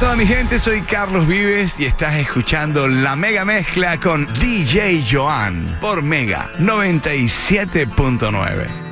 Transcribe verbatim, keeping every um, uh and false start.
toda mi gente, soy Carlos Vives y estás escuchando La Mega Mezcla con D J Joan por Mega noventa y siete punto nueve.